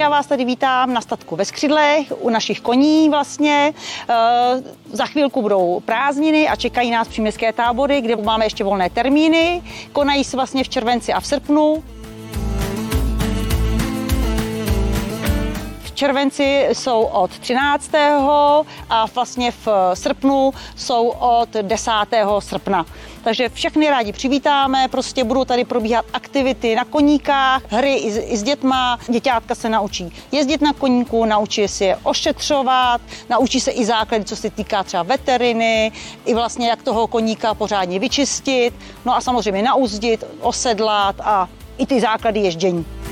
dneska vás tady vítám na statku ve Skřidlech, u našich koní vlastně. Za chvilku budou prázdniny a čekají nás příměstské tábory, kde máme ještě volné termíny. Konají se vlastně v červenci a v srpnu. V červenci jsou od 13. a vlastně v srpnu jsou od 10. srpna. Takže všechny rádi přivítáme, prostě budou tady probíhat aktivity na koníkách, hry i s dětma. Děťátka se naučí jezdit na koníku, naučí se je ošetřovat, naučí se i základy, co se týká třeba veteriny, i vlastně jak toho koníka pořádně vyčistit, no a samozřejmě nauzdit, osedlat a i ty základy ježdění.